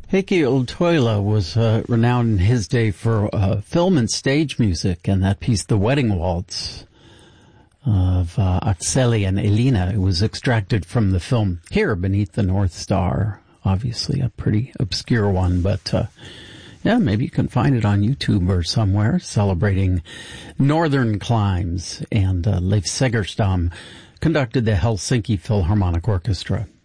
Heikki Ultoila was renowned in his day for film and stage music, and that piece, The Wedding Waltz, of Akseli and Elina, it was extracted from the film Here Beneath the North Star. Obviously a pretty obscure one, but yeah, maybe you can find it on YouTube or somewhere, celebrating northern climes. And Leif Segerstam conducted the Helsinki Philharmonic Orchestra.